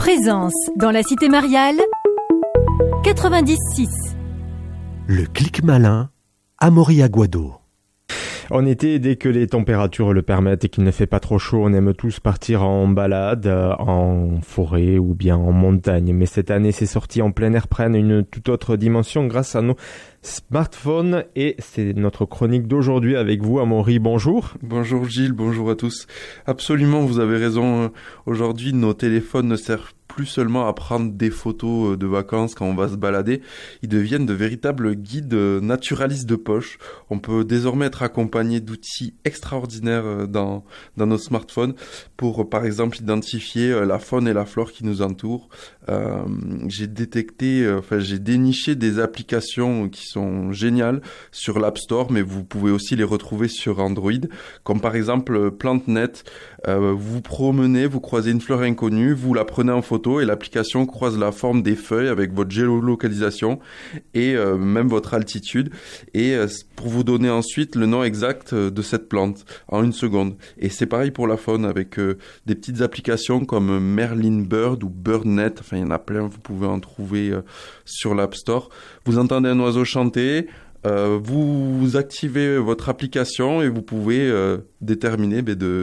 Présence dans la cité mariale 90.6. Le clic malin, Amaury Aguado. En été, dès que les températures le permettent et qu'il ne fait pas trop chaud, on aime tous partir en balade, en forêt ou bien en montagne. Mais cette année, ces sorties en plein air prennent une toute autre dimension grâce à nos smartphones. Et c'est notre chronique d'aujourd'hui avec vous, Amaury. Bonjour. Bonjour Gilles, bonjour à tous. Absolument, vous avez raison. Aujourd'hui, nos téléphones ne servent plus seulement à prendre des photos de vacances quand on va se balader, ils deviennent de véritables guides naturalistes de poche. On peut désormais être accompagné d'outils extraordinaires dans nos smartphones pour, par exemple, identifier la faune et la flore qui nous entourent. J'ai déniché des applications qui sont géniales sur l'App Store, mais vous pouvez aussi les retrouver sur Android, comme par exemple PlanteNet. Vous vous promenez, vous croisez une fleur inconnue, vous la prenez en photo et l'application croise la forme des feuilles avec votre géolocalisation et même votre altitude pour vous donner ensuite le nom exact de cette plante en 1 seconde. Et c'est pareil pour la faune avec des petites applications comme Merlin Bird ou BirdNet. Enfin, il y en a plein, vous pouvez en trouver sur l'App Store. Vous entendez un oiseau chanter, vous activez votre application et vous pouvez déterminer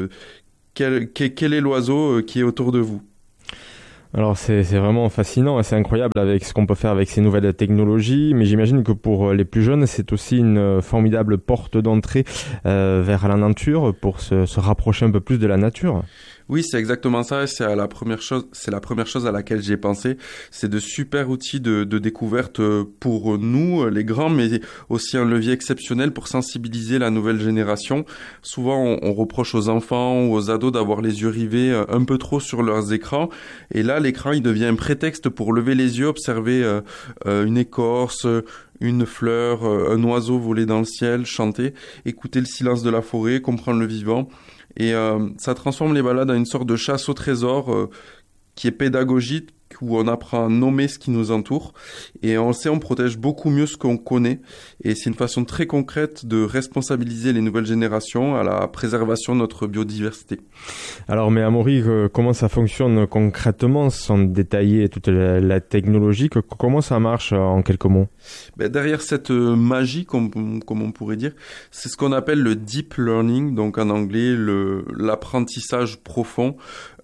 quel est l'oiseau qui est autour de vous. Alors c'est vraiment fascinant, c'est incroyable avec ce qu'on peut faire avec ces nouvelles technologies, mais j'imagine que pour les plus jeunes, c'est aussi une formidable porte d'entrée vers la nature pour se rapprocher un peu plus de la nature. Oui, c'est exactement ça. C'est la première chose à laquelle j'ai pensé. C'est de super outils de découverte pour nous, les grands, mais aussi un levier exceptionnel pour sensibiliser la nouvelle génération. Souvent, on reproche aux enfants ou aux ados d'avoir les yeux rivés un peu trop sur leurs écrans. Et là, l'écran, il devient un prétexte pour lever les yeux, observer une écorce, une fleur, un oiseau voler dans le ciel, chanter, écouter le silence de la forêt, comprendre le vivant. Et ça transforme les balades en une sorte de chasse au trésor qui est pédagogique, où on apprend à nommer ce qui nous entoure. Et on le sait, on protège beaucoup mieux ce qu'on connaît. Et c'est une façon très concrète de responsabiliser les nouvelles générations à la préservation de notre biodiversité. Alors, mais Amaury, comment ça fonctionne concrètement sans détailler toute la technologie? Comment ça marche en quelques mots? Derrière cette magie, comme on pourrait dire, c'est ce qu'on appelle le deep learning, donc en anglais l'apprentissage profond.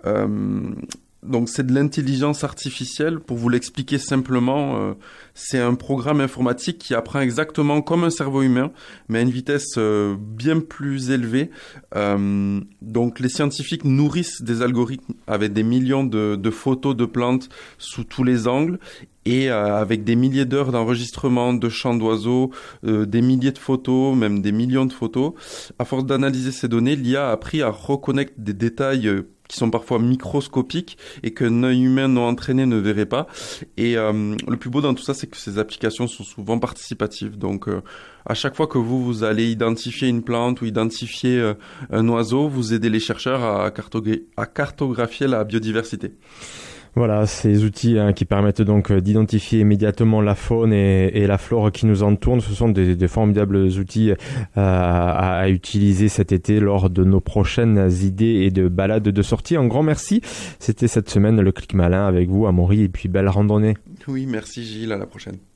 Donc c'est de l'intelligence artificielle. Pour vous l'expliquer simplement, c'est un programme informatique qui apprend exactement comme un cerveau humain, mais à une vitesse bien plus élevée. Donc les scientifiques nourrissent des algorithmes avec des millions de photos de plantes sous tous les angles et avec des milliers d'heures d'enregistrement de chants d'oiseaux, des milliers de photos, même des millions de photos. À force d'analyser ces données, l'IA a appris à reconnaître des détails qui sont parfois microscopiques et qu'un œil humain non entraîné ne verrait pas. Et le plus beau dans tout ça, c'est que ces applications sont souvent participatives. Donc, à chaque fois que vous allez identifier une plante ou identifier un oiseau, vous aidez les chercheurs à cartographier la biodiversité. Voilà, ces outils qui permettent donc d'identifier immédiatement la faune et la flore qui nous entourent. Ce sont des formidables outils à utiliser cet été lors de nos prochaines idées et de balades de sortie. Un grand merci. C'était cette semaine le Clic Malin avec vous, Amaury, et puis belle randonnée. Oui, merci Gilles, à la prochaine.